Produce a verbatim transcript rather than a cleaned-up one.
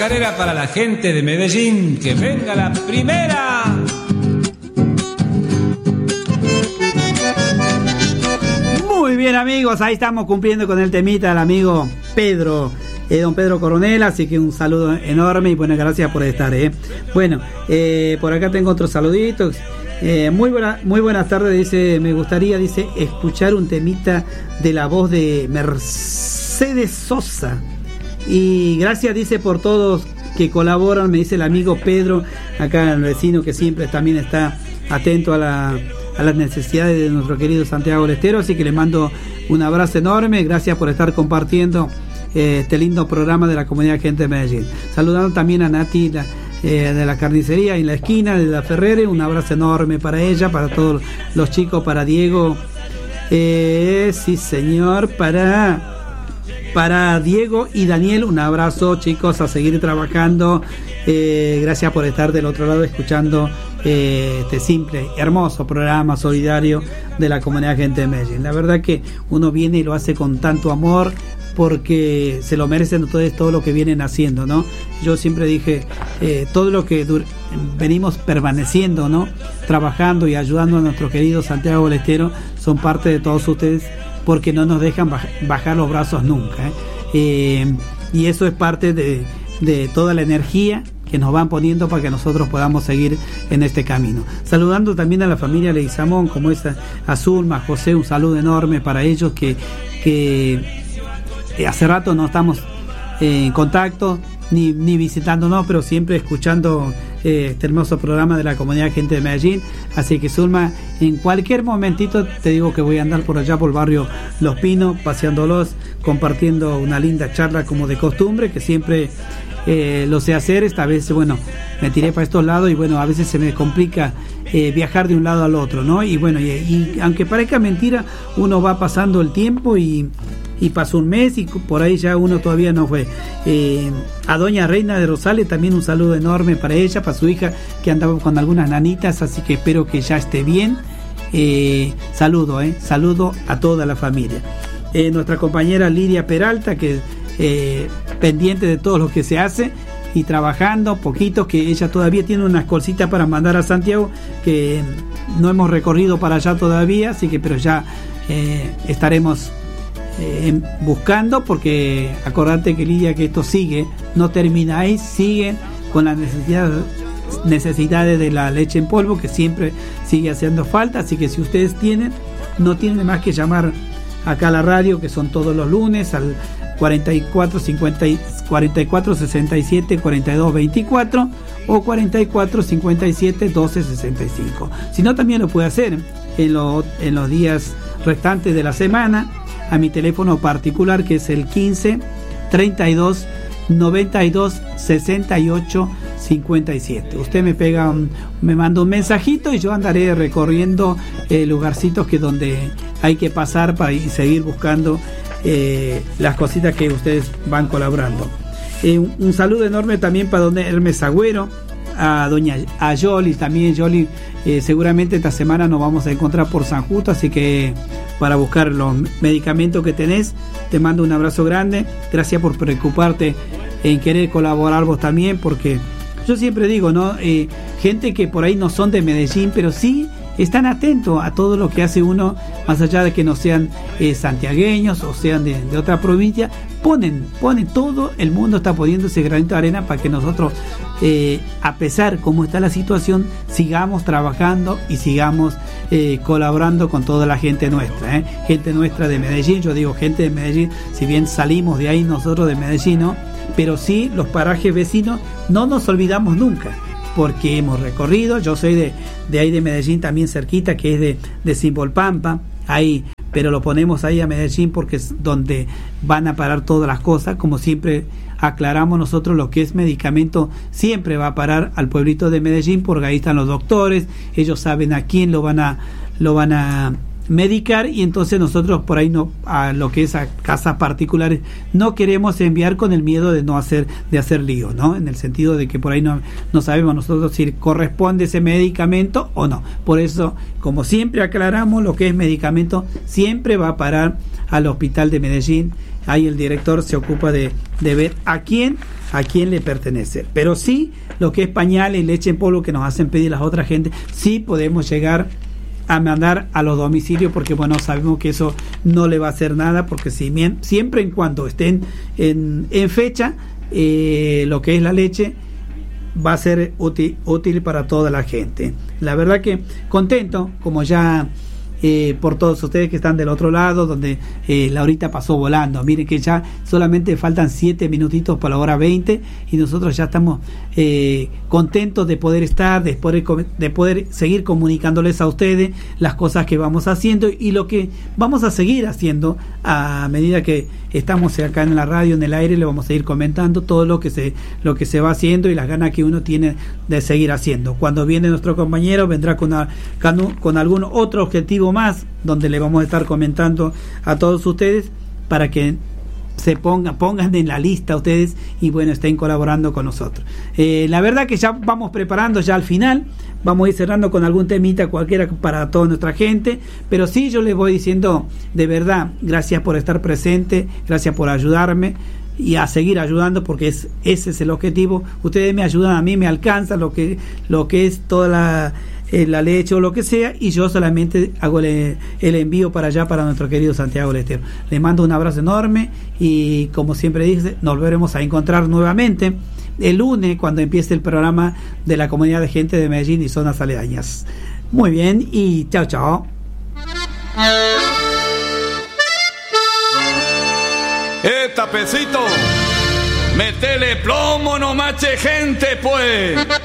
chacarera para la gente de Medellín. Que venga la primera. Muy bien, amigos, ahí estamos cumpliendo con el temita del amigo Pedro, eh, don Pedro Coronel, así que un saludo enorme y bueno, gracias por estar. Eh. Bueno, eh, por acá tengo otros saluditos. Eh, muy, buena, muy buenas tardes, dice, me gustaría, dice, escuchar un temita de la voz de Mercedes Sosa. Y gracias, dice, por todos que colaboran, me dice el amigo Pedro, acá el vecino que siempre también está atento a la... a las necesidades de nuestro querido Santiago del Estero, así que le mando un abrazo enorme, gracias por estar compartiendo eh, este lindo programa de la comunidad Gente de Medellín. Saludando también a Nati la, eh, de la carnicería en la esquina de la Ferrere, un abrazo enorme para ella, para todos los chicos, para Diego, eh, sí señor, para para Diego y Daniel, un abrazo chicos, a seguir trabajando, eh, gracias por estar del otro lado escuchando eh, este simple, hermoso programa solidario de la comunidad Gente de Medellín. La verdad que uno viene y lo hace con tanto amor porque se lo merecen ustedes todo lo que vienen haciendo, ¿no? Yo siempre dije, eh, todo lo que dur- venimos permaneciendo, ¿no? Trabajando y ayudando a nuestro querido Santiago del Estero son parte de todos ustedes, porque no nos dejan bajar los brazos nunca, ¿eh? Eh, y eso es parte de, de toda la energía que nos van poniendo para que nosotros podamos seguir en este camino. Saludando también a la familia Leguizamón, como es a, a Zulma, a José, un saludo enorme para ellos que, que hace rato no estamos eh, en contacto ni, ni visitándonos, pero siempre escuchando eh, este hermoso programa de la comunidad Gente de Medellín. Así que Zulma, en cualquier momentito te digo que voy a andar por allá por el barrio Los Pinos, paseándolos, compartiendo una linda charla como de costumbre, que siempre eh, lo sé hacer. Esta vez, bueno, me tiré para estos lados y bueno, a veces se me complica eh, viajar de un lado al otro, ¿no? Y bueno, y, y aunque parezca mentira, uno va pasando el tiempo y y pasó un mes y por ahí ya uno todavía no fue. Eh, a doña Reina de Rosales también un saludo enorme para ella, para su hija que andaba con algunas nanitas, así que espero que ya esté bien. Eh, saludo, eh, saludo a toda la familia. Eh, nuestra compañera Lidia Peralta, que eh, pendiente de todo lo que se hace y trabajando poquito, que ella todavía tiene unas cositas para mandar a Santiago que no hemos recorrido para allá todavía, así que pero ya eh, estaremos Eh, buscando, porque acordate que Lidia, que esto sigue, no termina ahí, sigue con las necesidades necesidades de la leche en polvo, que siempre sigue haciendo falta, así que si ustedes tienen, no tienen más que llamar acá a la radio, que son todos los lunes al cuarenta y cuatro cincuenta, cuarenta y cuatro sesenta y siete cuarenta y dos veinticuatro o cuarenta y cuatro cincuenta y siete doce sesenta y cinco. Si no, también lo puede hacer en, lo, en los días restantes de la semana a mi teléfono particular, que es el quince treinta y dos noventa y dos sesenta y ocho cincuenta y siete. Usted me pega un, me manda un mensajito y yo andaré recorriendo eh, lugarcitos que donde hay que pasar para ir, seguir buscando eh, las cositas que ustedes van colaborando. Eh, un, un saludo enorme también para don Hermes Agüero, a doña a Yoli también. Yoli, eh, seguramente esta semana nos vamos a encontrar por San Justo, así que para buscar los medicamentos que tenés, te mando un abrazo grande. Gracias por preocuparte en querer colaborar vos también, porque yo siempre digo, ¿no? Eh, gente que por ahí no son de Medellín, pero sí están atentos a todo lo que hace uno, más allá de que no sean eh, santiagueños o sean de, de otra provincia, ponen, ponen, todo el mundo está poniendo ese granito de arena para que nosotros, eh, a pesar como está la situación, sigamos trabajando y sigamos eh, colaborando con toda la gente nuestra, ¿eh? gente nuestra de Medellín. Yo digo gente de Medellín, si bien salimos de ahí nosotros de Medellín, ¿no? Pero sí los parajes vecinos no nos olvidamos nunca, porque hemos recorrido. Yo soy de, de ahí de Medellín, también cerquita, que es de, de Simbolpampa, ahí, pero lo ponemos ahí a Medellín porque es donde van a parar todas las cosas. Como siempre aclaramos nosotros, lo que es medicamento siempre va a parar al pueblito de Medellín, porque ahí están los doctores, ellos saben a quién lo van a lo van a medicar, y entonces nosotros por ahí no, a lo que es a casas particulares, no queremos enviar con el miedo de no hacer, de hacer lío, ¿no? En el sentido de que por ahí no, no sabemos nosotros si corresponde ese medicamento o no. Por eso, como siempre aclaramos, lo que es medicamento siempre va a parar al hospital de Medellín, ahí el director se ocupa de, de ver a quién, a quién le pertenece. Pero sí, lo que es pañales y leche en polvo que nos hacen pedir las otras gente, sí podemos llegar a mandar a los domicilios, porque bueno, sabemos que eso no le va a hacer nada, porque si bien, siempre en cuanto estén en, en fecha, eh, lo que es la leche va a ser útil, útil para toda la gente. La verdad que contento, como ya eh, por todos ustedes que están del otro lado, donde eh, la horita pasó volando. Miren que ya solamente faltan siete minutitos para la hora veinte y nosotros ya estamos eh, contentos de poder estar, de poder, de poder seguir comunicándoles a ustedes las cosas que vamos haciendo y lo que vamos a seguir haciendo a medida que estamos acá en la radio, en el aire. Le vamos a ir comentando todo lo que se lo que se va haciendo y las ganas que uno tiene de seguir haciendo. Cuando viene nuestro compañero, vendrá con, una, con algún otro objetivo más, donde le vamos a estar comentando a todos ustedes para que se pongan, pongan en la lista ustedes y bueno, estén colaborando con nosotros. Eh, la verdad que ya vamos preparando ya al final, vamos a ir cerrando con algún temita cualquiera para toda nuestra gente, pero sí, yo les voy diciendo de verdad, gracias por estar presente, gracias por ayudarme y a seguir ayudando, porque es, ese es el objetivo. Ustedes me ayudan, a mí me alcanza lo que, lo que es toda la Eh, la leche o lo que sea, y yo solamente hago el, el envío para allá, para nuestro querido Santiago del Estero. Le mando un abrazo enorme y como siempre dice, nos volveremos a encontrar nuevamente el lunes cuando empiece el programa de la comunidad de gente de Medellín y zonas aledañas. Muy bien, y chao chao. Eh, tapecito, metele plomo, no mache gente, pues.